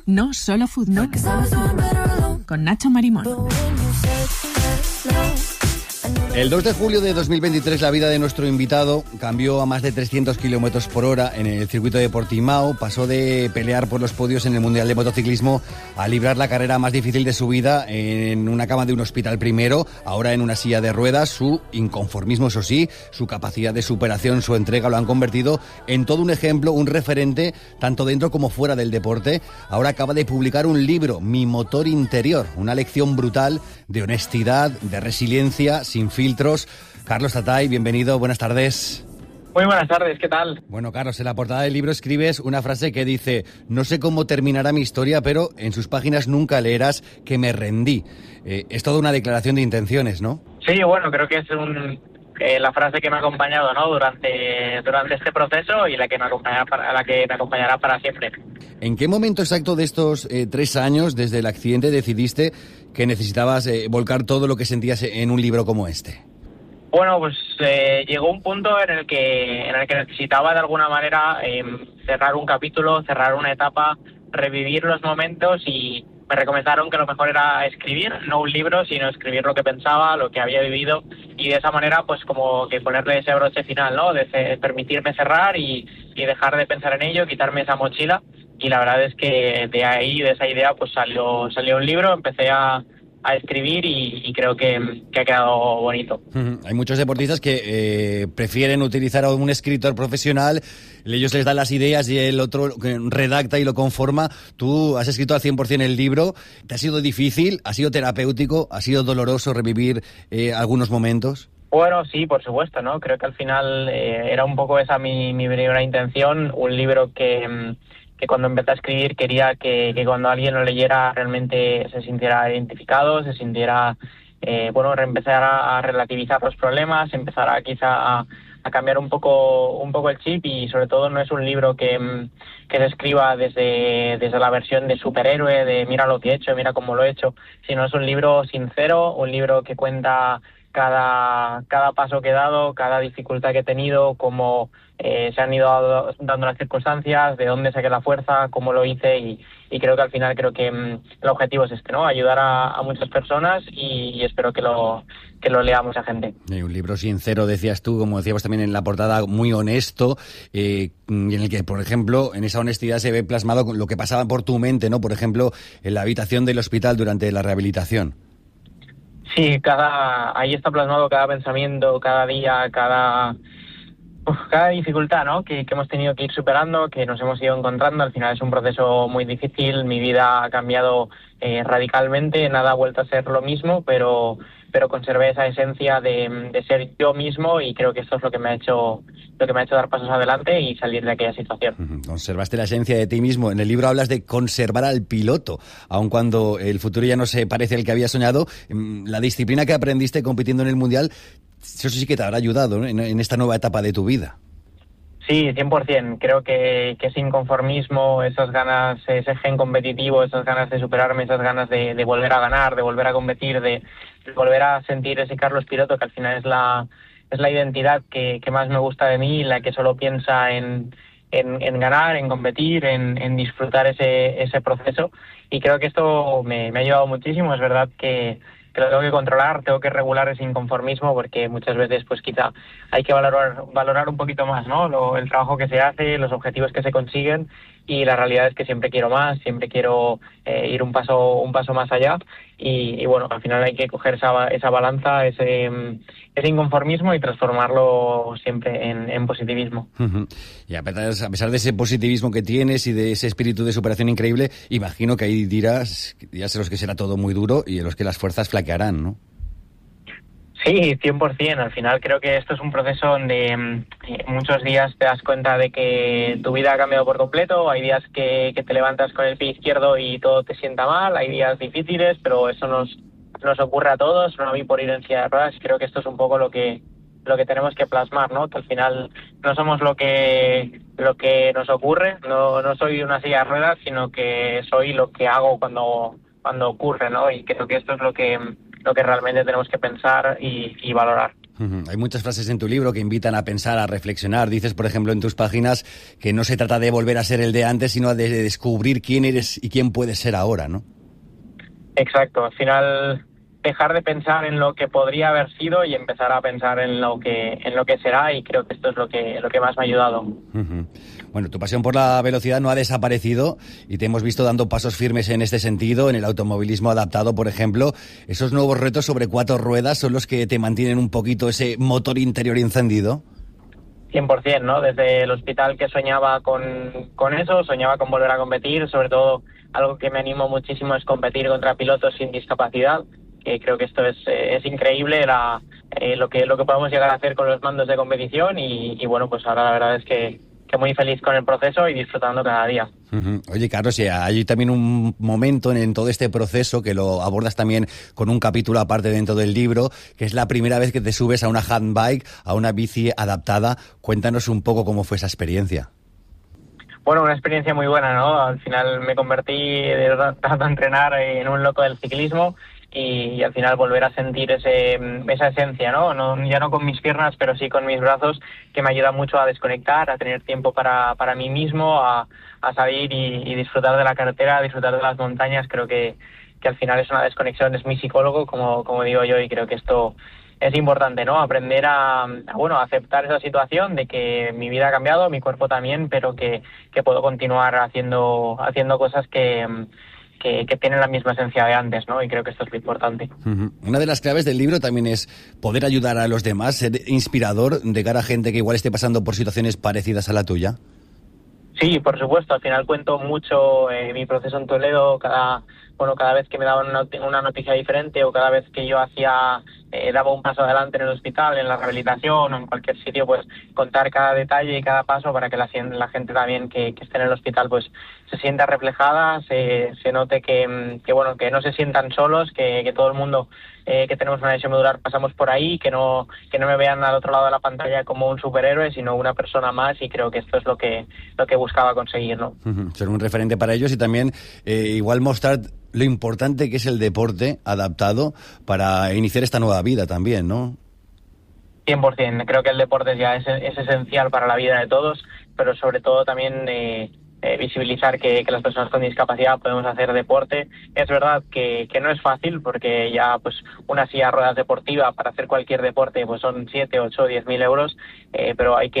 No Solo Fútbol, con Nacho Marimón. El 2 de julio de 2023 la vida de nuestro invitado cambió a más de 300 kilómetros por hora en el circuito de Portimao. Pasó de pelear por los podios en el Mundial de Motociclismo a librar la carrera más difícil de su vida en una cama de un hospital primero, ahora en una silla de ruedas. Su inconformismo, eso sí, su capacidad de superación, su entrega lo han convertido en todo un ejemplo, un referente, tanto dentro como fuera del deporte. Ahora acaba de publicar un libro, Mi Motor Interior, una lección brutal de honestidad, de resiliencia, sin filtros. Carlos Tatay, bienvenido, buenas tardes. Muy buenas tardes, ¿qué tal? Bueno, Carlos, en la portada del libro escribes una frase que dice: no sé cómo terminará mi historia, pero en sus páginas nunca leerás que me rendí. Es toda una declaración de intenciones, ¿no? Sí, bueno, creo que es la frase que me ha acompañado, ¿no? durante este proceso y la que me acompañará para siempre. ¿En qué momento exacto de estos 3 años, desde el accidente, decidiste que necesitabas volcar todo lo que sentías en un libro como este? Bueno, pues llegó un punto en el que necesitaba de alguna manera cerrar un capítulo, cerrar una etapa, revivir los momentos, y me recomendaron que lo mejor era escribir, no un libro, sino escribir lo que pensaba, lo que había vivido, y de esa manera pues como que ponerle ese broche final, ¿no? De permitirme cerrar y dejar de pensar en ello, quitarme esa mochila. Y la verdad es que de ahí, de esa idea, pues salió un libro, empecé a escribir y creo que ha quedado bonito. Hay muchos deportistas que prefieren utilizar a un escritor profesional, ellos les dan las ideas y el otro redacta y lo conforma. Tú has escrito al 100% el libro. ¿Te ha sido difícil? ¿Ha sido terapéutico? ¿Ha sido doloroso revivir algunos momentos? Bueno, sí, por supuesto, ¿no? Creo que al final era un poco esa mi primera intención, un libro que cuando empecé a escribir quería que cuando alguien lo leyera realmente se sintiera identificado, se sintiera, empezar a relativizar los problemas, empezar quizá a cambiar un poco el chip, y sobre todo no es un libro que se escriba desde la versión de superhéroe, de mira lo que he hecho, mira cómo lo he hecho, sino es un libro sincero, un libro que cuenta cada paso que he dado, cada dificultad que he tenido, cómo se han ido dando las circunstancias, de dónde saqué la fuerza, cómo lo hice, y creo que al final el objetivo es este, ¿no? Ayudar a muchas personas, y espero que lo lea mucha gente. Un libro sincero, decías tú, como decíamos también en la portada, muy honesto, y en el que, por ejemplo, en esa honestidad se ve plasmado lo que pasaba por tu mente, ¿no? Por ejemplo, en la habitación del hospital durante la rehabilitación. Sí, ahí está plasmado cada pensamiento, cada día, cada dificultad, ¿no? Que hemos tenido que ir superando, que nos hemos ido encontrando. Al final es un proceso muy difícil, mi vida ha cambiado radicalmente, nada ha vuelto a ser lo mismo, pero conservé esa esencia de ser yo mismo, y creo que esto es lo que me ha hecho dar pasos adelante y salir de aquella situación. Conservaste la esencia de ti mismo. En el libro hablas de conservar al piloto, aun cuando el futuro ya no se parece al que había soñado. La disciplina que aprendiste compitiendo en el Mundial, eso sí que te habrá ayudado, ¿no? en esta nueva etapa de tu vida. Sí, 100%. Creo que ese inconformismo, esas ganas, ese gen competitivo, esas ganas de superarme, esas ganas de volver a ganar, de volver a competir, de volver a sentir ese Carlos piloto, que al final es la identidad que más me gusta de mí, la que solo piensa en ganar, en competir, en disfrutar ese proceso. Y creo que esto me ha ayudado muchísimo. Es verdad que lo tengo que controlar, tengo que regular ese inconformismo, porque muchas veces pues quizá hay que valorar un poquito más, ¿no? El trabajo que se hace, los objetivos que se consiguen, y la realidad es que siempre quiero más, siempre quiero ir un paso más allá, y bueno, al final hay que coger esa balanza, ese inconformismo, y transformarlo siempre en positivismo. Y a pesar de ese positivismo que tienes y de ese espíritu de superación increíble, imagino que hay días en los que será todo muy duro y en los que las fuerzas flaquearán, ¿no? Sí, 100%. Al final creo que esto es un proceso donde muchos días te das cuenta de que tu vida ha cambiado por completo. Hay días que te levantas con el pie izquierdo y todo te sienta mal. Hay días difíciles, pero eso nos ocurre a todos. No a mí por ir en silla de ruedas. Creo que esto es un poco lo que tenemos que plasmar, ¿no? Que al final no somos lo que nos ocurre. No soy una silla de ruedas, sino que soy lo que hago cuando ocurre, ¿no? Y creo que esto es lo que realmente tenemos que pensar y valorar. Hay muchas frases en tu libro que invitan a pensar, a reflexionar. Dices, por ejemplo, en tus páginas que no se trata de volver a ser el de antes, sino de descubrir quién eres y quién puedes ser ahora, ¿no? Exacto, al final dejar de pensar en lo que podría haber sido y empezar a pensar en lo que será, y creo que esto es lo que más me ha ayudado. Bueno, tu pasión por la velocidad no ha desaparecido y te hemos visto dando pasos firmes en este sentido, en el automovilismo adaptado, por ejemplo. Esos nuevos retos sobre 4 ruedas son los que te mantienen un poquito ese motor interior encendido. 100%, ¿no? Desde el hospital que soñaba con eso, soñaba con volver a competir. Sobre todo, algo que me animó muchísimo es competir contra pilotos sin discapacidad, que creo que esto es increíble, lo que podemos llegar a hacer con los mandos de competición, y bueno, pues ahora la verdad es que muy feliz con el proceso y disfrutando cada día. Oye, Carlos, hay también un momento en todo este proceso que lo abordas también con un capítulo aparte dentro del libro, que es la primera vez que te subes a una handbike, a una bici adaptada. Cuéntanos un poco cómo fue esa experiencia. Bueno, una experiencia muy buena, ¿no? Al final me convertí de tanto entrenar en un loco del ciclismo, y al final volver a sentir esa esencia, ¿no? Ya no con mis piernas, pero sí con mis brazos, que me ayuda mucho a desconectar, a tener tiempo para mí mismo, a salir y disfrutar de la carretera, disfrutar de las montañas. Creo que al final es una desconexión, es mi psicólogo, como digo yo, y creo que esto es importante, ¿no? Aprender a aceptar esa situación de que mi vida ha cambiado, mi cuerpo también, pero que puedo continuar haciendo cosas que tienen la misma esencia de antes, ¿no? Y creo que esto es lo importante. Una de las claves del libro también es poder ayudar a los demás, ser inspirador de cara a gente que igual esté pasando por situaciones parecidas a la tuya. Sí, por supuesto. Al final cuento mucho mi proceso en Toledo, cada vez que me daban una noticia diferente, o cada vez que yo daba un paso adelante en el hospital, en la rehabilitación o en cualquier sitio, pues contar cada detalle y cada paso para que la gente también que esté en el hospital pues se sienta reflejada, se note que no se sientan solos, que todo el mundo que tenemos una lesión medular pasamos por ahí, que no me vean al otro lado de la pantalla como un superhéroe, sino una persona más, y creo que esto es lo que buscaba conseguir, ¿no? Ser un referente para ellos y también igual mostrar lo importante que es el deporte adaptado para iniciar esta nueva vida también, ¿no? 100%. Creo que el deporte ya es esencial para la vida de todos, pero sobre todo también visibilizar que las personas con discapacidad podemos hacer deporte. Es verdad que no es fácil, porque ya pues una silla de ruedas deportiva para hacer cualquier deporte pues son 7, 8, 10.000 euros, pero hay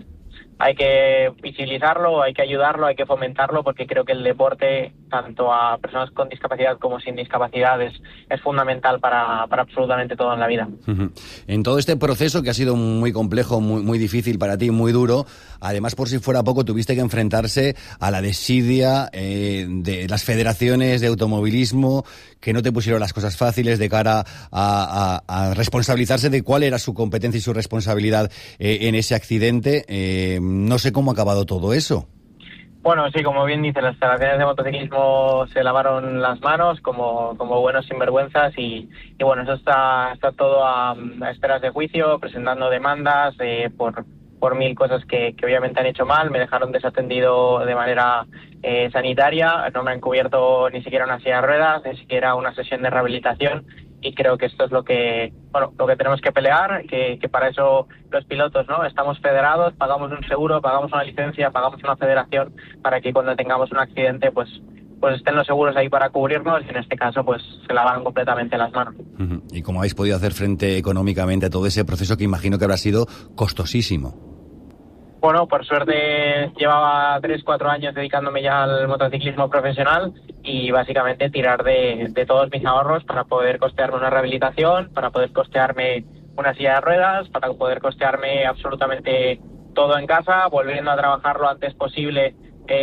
que visibilizarlo, hay que ayudarlo, hay que fomentarlo, porque creo que el deporte, tanto a personas con discapacidad como sin discapacidad, es fundamental para absolutamente todo en la vida. En todo este proceso, que ha sido muy complejo, muy difícil para ti, muy duro, además, por si fuera poco, tuviste que enfrentarse a la desidia de las federaciones de automovilismo, que no te pusieron las cosas fáciles de cara a responsabilizarse de cuál era su competencia y su responsabilidad en ese accidente. No sé cómo ha acabado todo eso. Bueno, sí, como bien dice, las federaciones de motociclismo se lavaron las manos como buenos sinvergüenzas, y bueno, eso está todo a esperas de juicio, presentando demandas por 1000 cosas que obviamente han hecho mal. Me dejaron desatendido de manera sanitaria, no me han cubierto ni siquiera una silla de ruedas, ni siquiera una sesión de rehabilitación, y creo que esto es lo que tenemos que pelear, que para eso los pilotos, ¿no? Estamos federados, pagamos un seguro, pagamos una licencia, pagamos una federación, para que cuando tengamos un accidente pues estén los seguros ahí para cubrirnos, y en este caso pues se lavan completamente las manos. ¿Y cómo habéis podido hacer frente económicamente a todo ese proceso, que imagino que habrá sido costosísimo? Bueno, por suerte llevaba 3-4 años dedicándome ya al motociclismo profesional, y básicamente tirar de todos mis ahorros para poder costearme una rehabilitación, para poder costearme una silla de ruedas, para poder costearme absolutamente todo en casa, volviendo a trabajar lo antes posible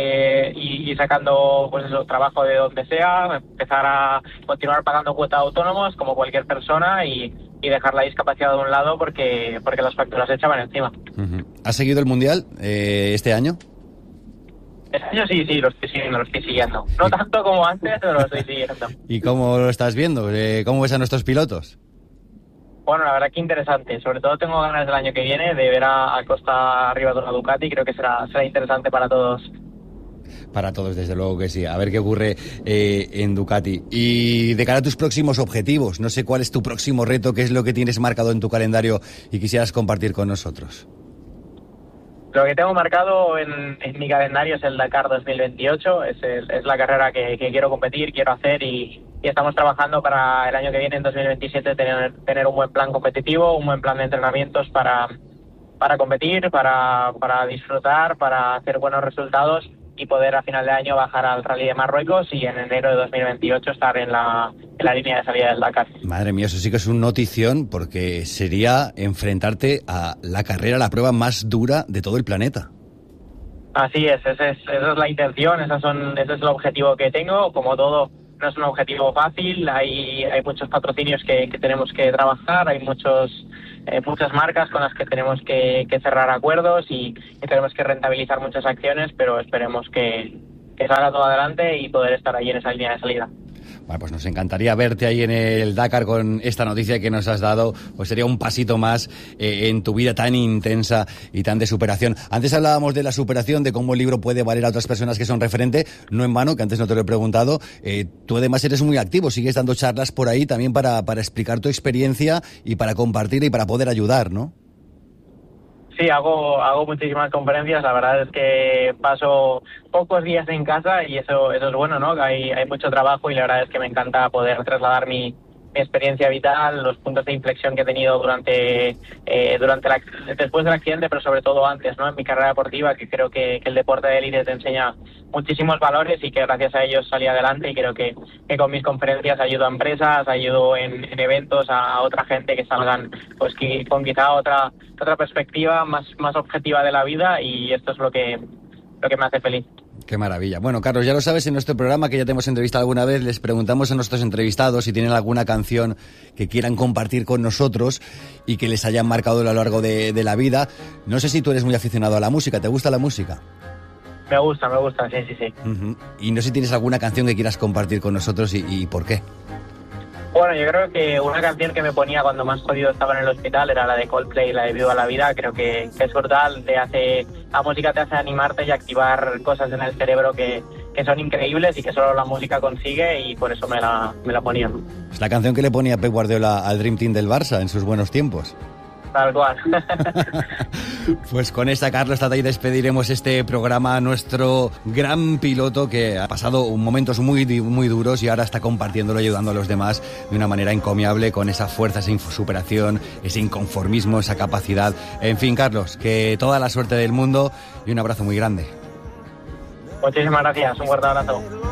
y sacando pues eso, trabajo de donde sea, empezar a continuar pagando cuotas de autónomos como cualquier persona, y dejar la discapacidad de un lado porque las facturas se echaban encima. ¿Has seguido el Mundial este año? Este año sí, lo estoy siguiendo. No tanto como antes, pero lo estoy siguiendo. ¿Y cómo lo estás viendo? ¿Cómo ves a nuestros pilotos? Bueno, la verdad que interesante. Sobre todo tengo ganas del año que viene de ver a Costa arriba de una Ducati. Creo que será interesante para todos. Para todos, desde luego que sí. A ver qué ocurre en Ducati. Y de cara a tus próximos objetivos, no sé cuál es tu próximo reto, qué es lo que tienes marcado en tu calendario y quisieras compartir con nosotros. Lo que tengo marcado en mi calendario es el Dakar 2028, es la carrera que quiero competir, quiero hacer y estamos trabajando para el año que viene, en 2027, tener un buen plan competitivo, un buen plan de entrenamientos para competir, para disfrutar, para hacer buenos resultados y poder a final de año bajar al Rally de Marruecos y en enero de 2028 estar en la línea de salida del Dakar. Madre mía, eso sí que es una notición, porque sería enfrentarte a la carrera, la prueba más dura de todo el planeta. Así es, esa es la intención, ese es el objetivo que tengo. Como todo, no es un objetivo fácil, hay muchos patrocinios que tenemos que trabajar, hay muchas marcas con las que tenemos que cerrar acuerdos y tenemos que rentabilizar muchas acciones, pero esperemos que salga todo adelante y poder estar ahí en esa línea de salida. Bueno, pues nos encantaría verte ahí en el Dakar con esta noticia que nos has dado, pues sería un pasito más en tu vida tan intensa y tan de superación. Antes hablábamos de la superación, de cómo el libro puede valer a otras personas que son referente, no en vano, que antes no te lo he preguntado. Tú además eres muy activo, sigues dando charlas por ahí también para explicar tu experiencia y para compartir y para poder ayudar, ¿no? Sí, hago muchísimas conferencias. La verdad es que paso pocos días en casa y eso es bueno, ¿no? Hay mucho trabajo y la verdad es que me encanta poder trasladar mi experiencia vital, los puntos de inflexión que he tenido después del accidente, pero sobre todo antes, ¿no? En mi carrera deportiva, que creo que el deporte de élite te enseña muchísimos valores y que gracias a ellos salí adelante, y creo que con mis conferencias ayudo a empresas, ayudo en eventos a otra gente que salgan pues con quizá otra perspectiva más objetiva de la vida, y esto es lo que me hace feliz. Qué maravilla. Bueno, Carlos, ya lo sabes, en nuestro programa, que ya te hemos entrevistado alguna vez, les preguntamos a nuestros entrevistados si tienen alguna canción que quieran compartir con nosotros y que les hayan marcado a lo largo de la vida. No sé si tú eres muy aficionado a la música, ¿te gusta la música? Me gusta, sí. Uh-huh. Y no sé si tienes alguna canción que quieras compartir con nosotros y por qué. Bueno, yo creo que una canción que me ponía cuando más jodido estaba en el hospital era la de Coldplay, la de Viva la Vida. Creo que es brutal, la música te hace animarte y activar cosas en el cerebro que son increíbles y que solo la música consigue, y por eso me la ponía. Es la canción que le ponía Pep Guardiola al Dream Team del Barça en sus buenos tiempos. Tal cual. Pues con esta, Carlos Tatay, despediremos este programa. Nuestro gran piloto que ha pasado momentos muy, muy duros y ahora está compartiéndolo y ayudando a los demás de una manera encomiable, con esa fuerza, esa superación, ese inconformismo, esa capacidad. En fin, Carlos, que toda la suerte del mundo y un abrazo muy grande. Muchísimas gracias, un fuerte abrazo.